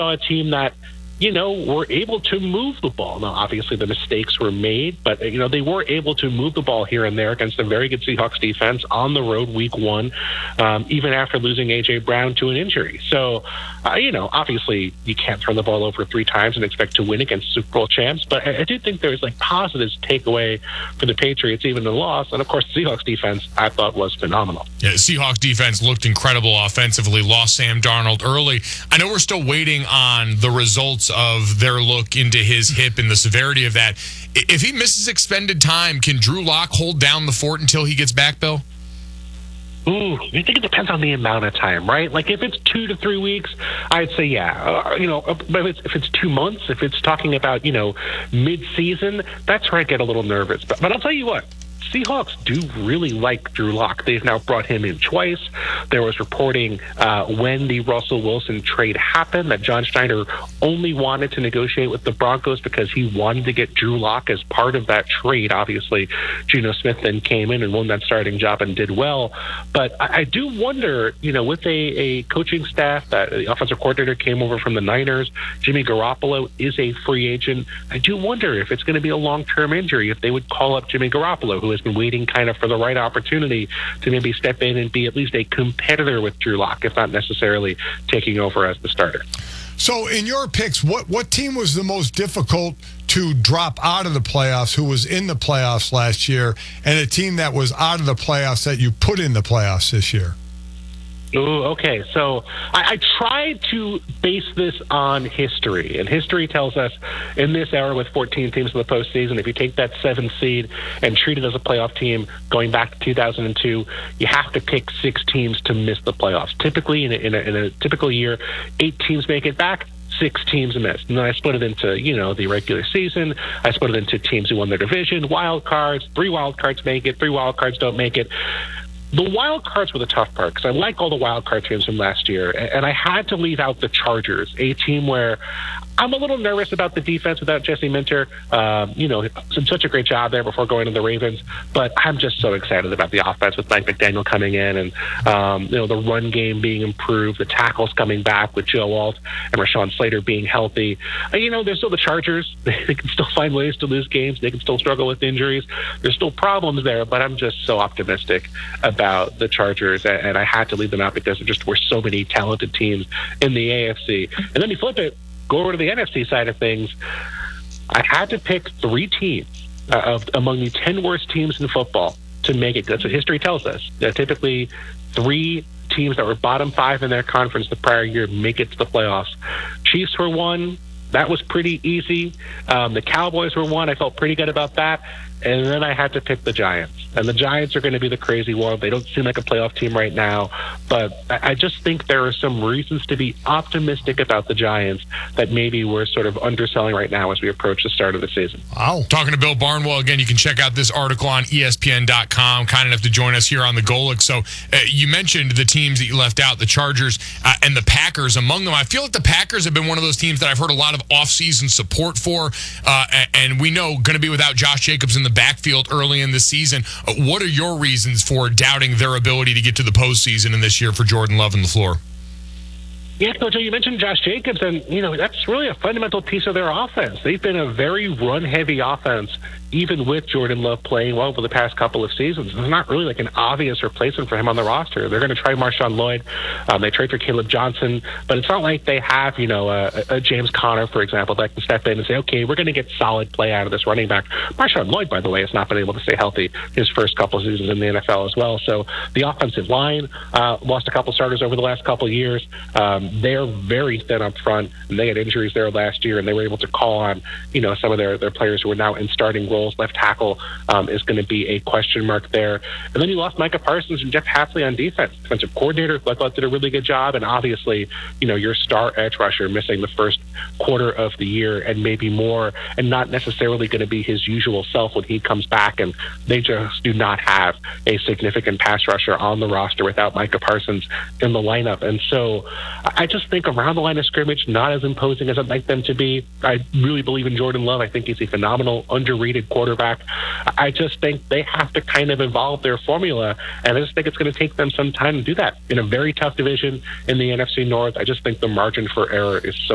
saw a team that, were able to move the ball. Now, obviously, the mistakes were made, but, they were able to move the ball here and there against a very good Seahawks defense on the road week one, even after losing A.J. Brown to an injury. So, obviously, you can't turn the ball over 3 times and expect to win against Super Bowl champs, but I do think there's, positives to take away for the Patriots, even the loss. And, of course, the Seahawks defense, I thought, was phenomenal. Yeah, Seahawks defense looked incredible offensively, lost Sam Darnold early. I know we're still waiting on the results of their look into his hip and the severity of that. If he misses expended time, can Drew Lock hold down the fort until he gets back, Bill? Ooh, I think it depends on the amount of time, right? Like if it's 2 to 3 weeks, I'd say yeah. But if it's 2 months, if it's talking about mid-season, that's where I get a little nervous. But I'll tell you what. Seahawks do really like Drew Lock. They've now brought him in twice. There was reporting when the Russell Wilson trade happened that John Schneider only wanted to negotiate with the Broncos because he wanted to get Drew Lock as part of that trade. Obviously, Geno Smith then came in and won that starting job and did well. But I do wonder, with a coaching staff, that the offensive coordinator came over from the Niners, Jimmy Garoppolo is a free agent. I do wonder if it's going to be a long-term injury, if they would call up Jimmy Garoppolo, who has been waiting kind of for the right opportunity to maybe step in and be at least a competitor with Drew Lock, if not necessarily taking over as the starter. So in your picks, what team was the most difficult to drop out of the playoffs, who was in the playoffs last year, and a team that was out of the playoffs that you put in the playoffs this year? Ooh, okay. So I tried to base this on history, and history tells us in this era with 14 teams in the postseason, if you take that 7th seed and treat it as a playoff team going back to 2002, you have to pick 6 teams to miss the playoffs. Typically, in a typical year, 8 teams make it back. 6 teams missed. And then I split it into, the regular season. I split it into teams who won their division, wild cards. 3 wild cards make it, 3 wild cards don't make it. The wild cards were the tough part because I like all the wild card teams from last year, and I had to leave out the Chargers, a team where I'm a little nervous about the defense without Jesse Minter. Did such a great job there before going to the Ravens, but I'm just so excited about the offense with Mike McDaniel coming in and, the run game being improved, the tackles coming back with Joe Alt and Rashawn Slater being healthy. There's still the Chargers. They can still find ways to lose games. They can still struggle with injuries. There's still problems there, but I'm just so optimistic about the Chargers, and I had to leave them out because there just were so many talented teams in the AFC. And then you flip it, go over to the NFC side of things. I had to pick 3 teams among the 10 worst teams in football to make it. That's what history tells us. Typically, 3 teams that were bottom 5 in their conference the prior year make it to the playoffs. Chiefs were 1. That was pretty easy. The Cowboys were 1. I felt pretty good about that. And then I had to pick the Giants. And the Giants are going to be the crazy one. They don't seem like a playoff team right now. But I just think there are some reasons to be optimistic about the Giants that maybe we're sort of underselling right now as we approach the start of the season. Wow. Talking to Bill Barnwell again, you can check out this article on ESPN.com. Kind enough to join us here on the Golic. So you mentioned the teams that you left out, the Chargers and the Packers among them. I feel like the Packers have been one of those teams that I've heard a lot of offseason support for. And we know going to be without Josh Jacobs in the backfield early in the season. What are your reasons for doubting their ability to get to the postseason in this year for Jordan Love and LaFleur? Yeah, Coach, you mentioned Josh Jacobs, and, that's really a fundamental piece of their offense. They've been a very run-heavy offense, even with Jordan Love playing well for the past couple of seasons. There's not really like an obvious replacement for him on the roster. They're going to try Marshawn Lloyd. They trade for Caleb Johnson, but it's not like they have, a James Conner, for example, that can step in and say, okay, we're going to get solid play out of this running back. Marshawn Lloyd, by the way, has not been able to stay healthy his first couple of seasons in the NFL as well. So the offensive line lost a couple starters over the last couple of years. They're very thin up front, and they had injuries there last year, and they were able to call on, some of their players who are now in starting roles. Left tackle is going to be a question mark there. And then you lost Micah Parsons and Jeff Hafley on defense. Defensive coordinator, who I thought did a really good job, and obviously, your star edge rusher missing the first quarter of the year and maybe more, and not necessarily going to be his usual self when he comes back, and they just do not have a significant pass rusher on the roster without Micah Parsons in the lineup. And so I just think around the line of scrimmage, not as imposing as I'd like them to be. I really believe in Jordan Love. I think he's a phenomenal, underrated quarterback. I just think they have to kind of evolve their formula, and I just think it's going to take them some time to do that in a very tough division in the NFC North. I just think the margin for error is so